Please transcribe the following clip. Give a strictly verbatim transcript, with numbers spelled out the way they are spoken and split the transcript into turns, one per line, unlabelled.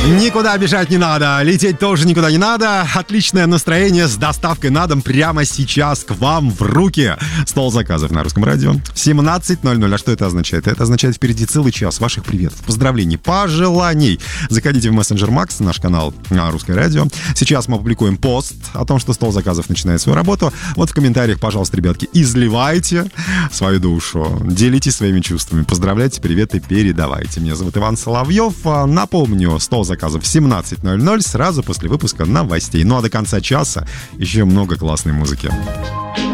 Никуда бежать не надо, лететь тоже никуда не надо. Отличное настроение с доставкой на дом прямо сейчас к вам в руки. Стол заказов на Русском радио. семнадцать ноль ноль. А что это означает? Это означает впереди целый час ваших приветов, поздравлений, пожеланий. Заходите в мессенджер Макс, наш канал на Русское радио. Сейчас мы опубликуем пост о том, что стол заказов начинает свою работу. Вот в комментариях, пожалуйста, ребятки, изливайте свою душу, делитесь своими чувствами, поздравляйте, приветы передавайте. Меня зовут Иван Соловьев. Напомню, стол заказов в семнадцать ноль ноль сразу после выпуска новостей. Ну а до конца часа еще много классной музыки.